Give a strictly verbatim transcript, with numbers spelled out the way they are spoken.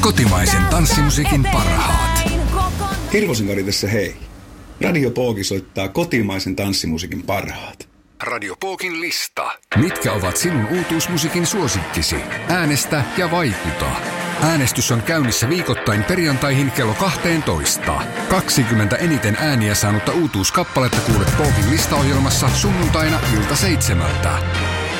Kotimaisen tanssimusiikin parhaat. Hirvosen Kari tässä hei. Radio Pooki soittaa kotimaisen tanssimusiikin parhaat. Radio Pookin lista. Mitkä ovat sinun uutuusmusiikin suosikkisi? Äänestä ja vaikuta. Äänestys on käynnissä viikoittain perjantaihin kello kaksitoista. kaksikymmentä eniten ääniä saanutta uutuuskappaletta kuulet Pookin listaohjelmassa sunnuntaina ilta seitsemältä.